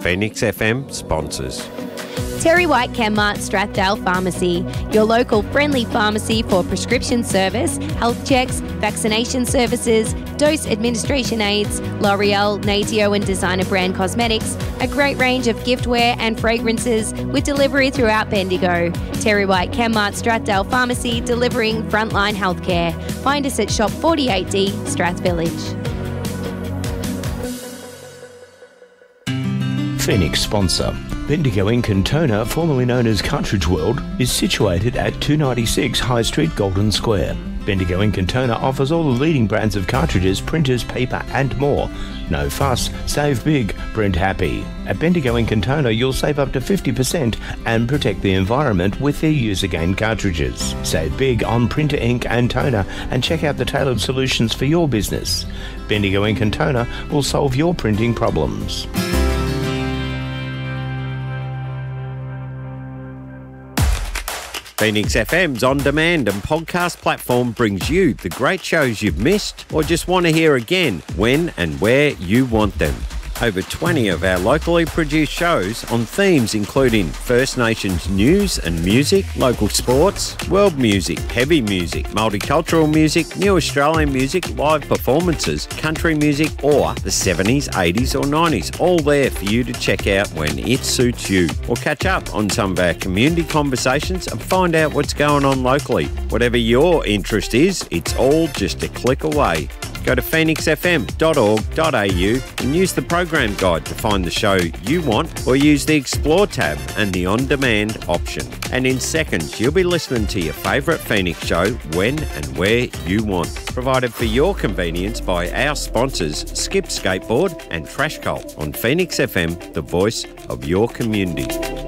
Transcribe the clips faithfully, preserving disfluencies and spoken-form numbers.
Phoenix F M sponsors. Terry White Chemmart Strathdale Pharmacy, your local friendly pharmacy for prescription service, health checks, vaccination services, dose administration aids, L'Oreal, Natio and designer brand cosmetics, a great range of giftware and fragrances with delivery throughout Bendigo. Terry White Chemmart Strathdale Pharmacy, delivering frontline healthcare. Find us at Shop forty-eight D, Strath Village. Phoenix sponsor. Bendigo Ink and Toner, formerly known as Cartridge World, is situated at two ninety-six High Street, Golden Square. Bendigo Ink and Toner offers all the leading brands of cartridges, printers, paper and more. No fuss, save big, print happy. At Bendigo Ink and Toner, you'll save up to fifty percent and protect the environment with their Use Again cartridges. Save big on printer ink and toner and check out the tailored solutions for your business. Bendigo Ink and Toner will solve your printing problems. Phoenix F M's on-demand and podcast platform brings you the great shows you've missed or just want to hear again when and where you want them. Over twenty of our locally produced shows on themes including First Nations news and music, local sports, world music, heavy music, multicultural music, new Australian music, live performances, country music or the seventies, eighties or nineties, all there for you to check out when it suits you. Or catch up on some of our community conversations and find out what's going on locally. Whatever your interest is, it's all just a click away. Go to phoenix f m dot org dot a u and use the program guide to find the show you want, or use the Explore tab and the On-Demand option. And in seconds, you'll be listening to your favourite Phoenix show when and where you want. Provided for your convenience by our sponsors, Skip Skateboard and Trash Cult on Phoenix F M, the voice of your community.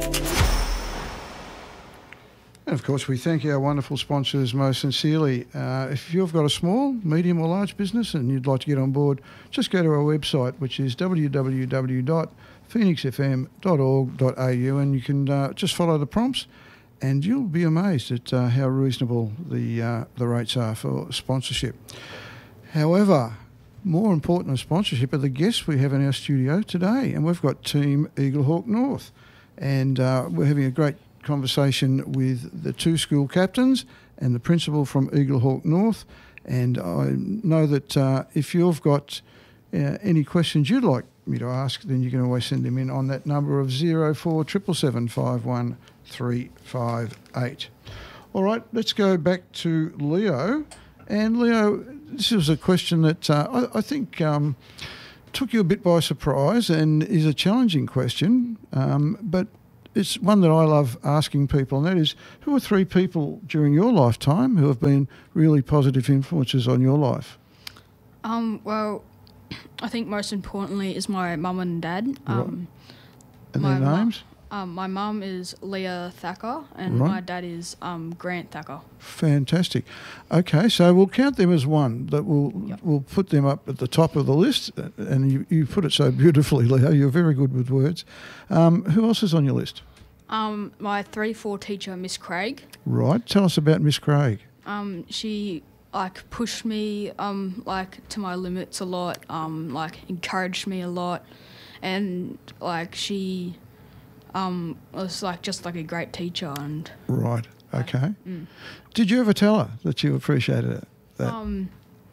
And of course, we thank our wonderful sponsors most sincerely. Uh, if you've got a small, medium or large business and you'd like to get on board, just go to our website, which is w w w dot phoenix f m dot org dot a u, and you can uh, just follow the prompts and you'll be amazed at uh, how reasonable the, uh, the rates are for sponsorship. However, more important than sponsorship are the guests we have in our studio today, and we've got Team Eaglehawk North, and uh, we're having a great conversation with the two school captains and the principal from Eaglehawk North. And I know that uh, if you've got uh, any questions you'd like me to ask, then you can always send them in on that number of zero four seven seven five one three five eight. All right, let's go back to Leo. And Leo, this was a question that uh, I, I think um, took you a bit by surprise and is a challenging question, um, but it's one that I love asking people, and that is, who are three people during your lifetime who have been really positive influences on your life? Um, well, I think most importantly is my mum and dad. Um, right. And their names? Mu- um, my mum is Leah Thacker, and right. my dad is um, Grant Thacker. Fantastic. Okay, so we'll count them as one. That we'll Yep. we'll put them up at the top of the list, and you, you put it so beautifully, Leo. You're very good with words. Um, who else is on your list? Um, my three four teacher, Miss Craig. Right. Tell us about Miss Craig. Um, she like pushed me um like to my limits a lot. Um, like encouraged me a lot, and like she um was like just like a great teacher. And Right. Okay. Like, mm. Did you ever tell her that you appreciated it? That? Um.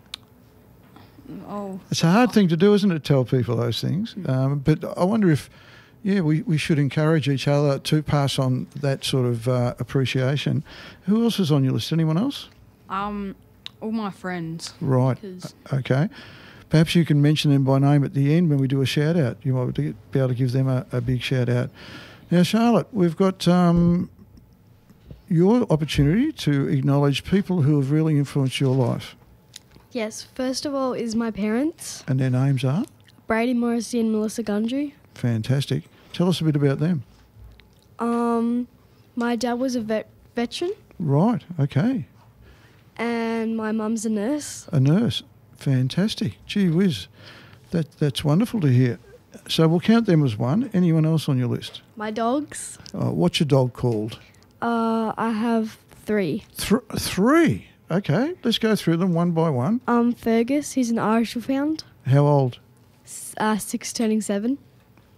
Oh. It's a hard thing to do, isn't it? Tell people those things. Mm. Um, but I wonder if, yeah, we, we should encourage each other to pass on that sort of uh, appreciation. Who else is on your list? Anyone else? Um, all my friends. Right. 'Cause- Okay. Perhaps you can mention them by name at the end when we do a shout out. You might be able to give them a, a big shout out. Now, Charlotte, we've got um, your opportunity to acknowledge people who have really influenced your life. Yes, first of all is my parents, And their names are? Brady Morrissey and Melissa Gundry. Fantastic. Tell us a bit about them. Um, my dad was a vet veteran, Right. Okay. and my mum's a nurse. A nurse. Fantastic. Gee whiz. That, that's wonderful to hear. So we'll count them as one. Anyone else on your list? My dogs, Uh, what's your dog called? uh, I have three. Th- three. Okay. Let's go through them one by one. Um, Fergus, he's an Irish Wolfhound, How old? s- uh, six turning seven.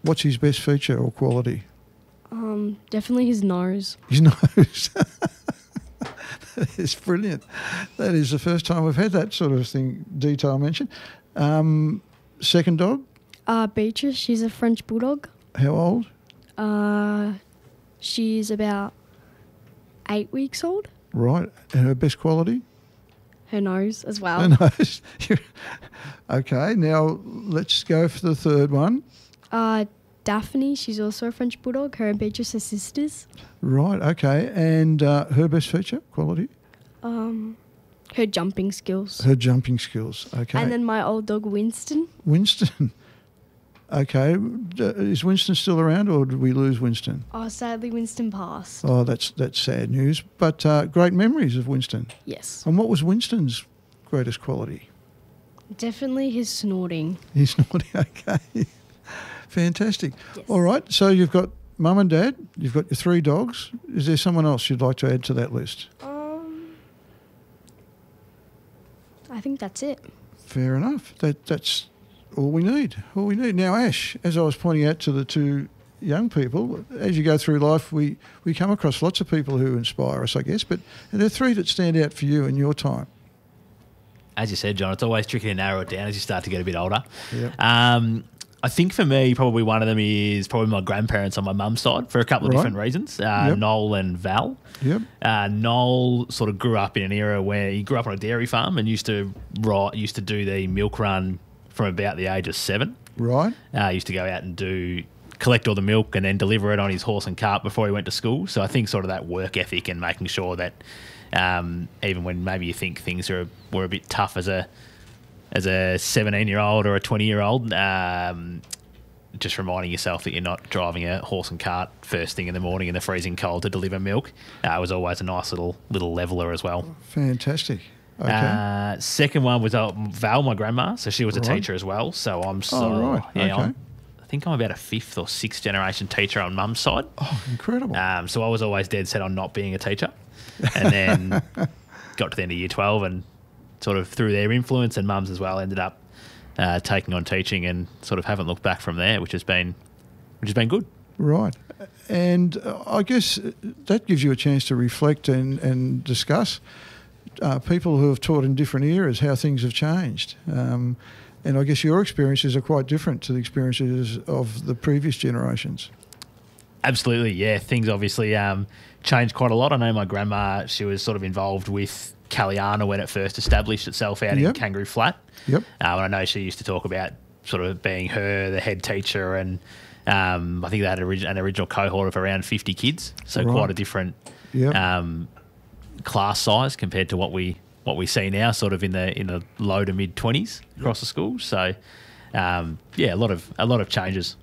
What's his best feature or quality? Um, definitely his nose. His nose. That is brilliant. That is the first time we've had that sort of thing, detail mentioned. Um, second dog? Uh, Beatrice, she's a French bulldog. How old? Uh, she's about eight weeks old. Right. And her best quality? Her nose as well. Her nose. Okay, now let's go for the third one. Uh, Daphne, she's also a French bulldog. Her and Beatrice are sisters. Right, okay. And uh, her best feature, quality? Um, her jumping skills. Her jumping skills, okay. And then my old dog Winston. Winston. Okay. D- Is Winston still around or did we lose Winston? Oh, sadly, Winston passed. Oh, that's that's sad news. But uh, great memories of Winston. Yes. And what was Winston's greatest quality? Definitely his snorting. He's naughty, okay. Fantastic. Yes. All right, so you've got mum and dad, you've got your three dogs. Is there someone else you'd like to add to that list? Um, I think that's it. Fair enough. That That's all we need, all we need. Now, Ash, as I was pointing out to the two young people, as you go through life, we, we come across lots of people who inspire us, I guess, but are there three that stand out for you in your time? As you said, John, it's always tricky to narrow it down as you start to get a bit older. Yep. Um, I think for me, probably one of them is probably my grandparents on my mum's side for a couple of Right. different reasons. Uh, Yep. Noel and Val. Yep. Uh, Noel sort of grew up in an era where he grew up on a dairy farm and used to ri- used to do the milk run from about the age of seven. Right. Uh, he used to go out and do collect all the milk and then deliver it on his horse and cart before he went to school. So I think sort of that work ethic and making sure that um, even when maybe you think things are were a bit tough as a as a seventeen year old or a twenty year old, um, just reminding yourself that you're not driving a horse and cart first thing in the morning in the freezing cold to deliver milk uh, was always a nice little little leveler as well. Fantastic. Okay. Uh, second one was uh, Val, my grandma. So she was a Right. teacher as well. So I'm so Oh, right. yeah, Okay. I'm, I think I'm about a fifth or sixth generation teacher on mum's side. Oh, incredible. Um, so I was always dead set on not being a teacher, and then got to the end of year twelve and sort of through their influence and mum's as well ended up uh, taking on teaching and sort of haven't looked back from there, which has been which has been good. Right. And uh, I guess that gives you a chance to reflect and, and discuss uh, people who have taught in different eras, how things have changed. Um, and I guess your experiences are quite different to the experiences of the previous generations. Absolutely, yeah. Things obviously um, changed quite a lot. I know my grandma, she was sort of involved with Caliana when it first established itself out Yep. in Kangaroo Flat. Yep. Uh, and I know she used to talk about sort of being her, the head teacher, and um, I think they had orig- an original cohort of around fifty kids, so Right. quite a different Yep. um, class size compared to what we what we see now, sort of in the in the low to mid twenties across the school. So um, yeah, a lot of a lot of changes.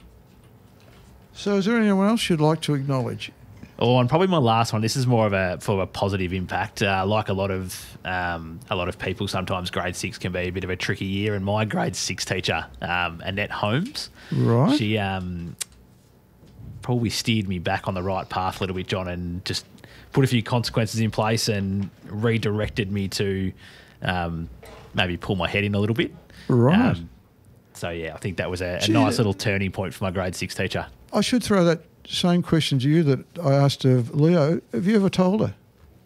So is there anyone else you'd like to acknowledge? Oh, and probably my last one. This is more of a for a positive impact. Uh, like a lot of um, a lot of people, sometimes grade six can be a bit of a tricky year. And my grade six teacher, um, Annette Holmes, Right. she um, probably steered me back on the right path a little bit, John, and just put a few consequences in place and redirected me to um, maybe pull my head in a little bit. Right. Um, so yeah, I think that was a, a Gee, nice that- little turning point for my grade six teacher. I should throw that same question to you that I asked of Leo. Have you ever told her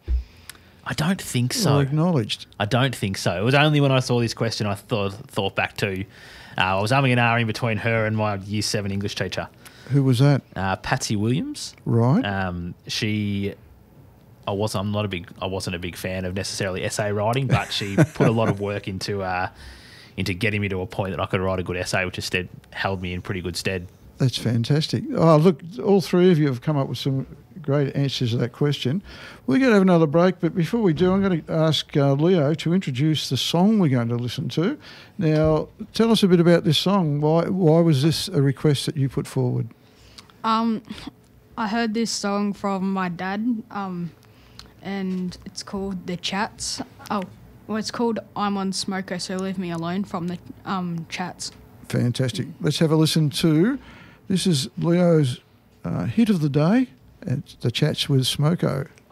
I don't think so. or acknowledged? I don't think so. It was only when I saw this question I thought thought back to. Uh, I was umming and ahhing between her and my year seven English teacher, Who was that? uh, Patsy Williams. Right. Um, she, I was I'm not a big I wasn't a big fan of necessarily essay writing, but she put a lot of work into uh, into getting me to a point that I could write a good essay, which instead held me in pretty good stead. That's fantastic. Oh, look, all three of you have come up with some great answers to that question. We're going to have another break, but before we do, I'm going to ask uh, Leo to introduce the song we're going to listen to. Now, tell us a bit about this song. Why why was this a request that you put forward? Um, I heard this song from my dad, um, and it's called The Chats. Oh, well, it's called I'm on Smoker, So Leave Me Alone from the um, Chats. Fantastic. Let's have a listen to, this is Leo's uh, hit of the day, and the Chats with Smoko.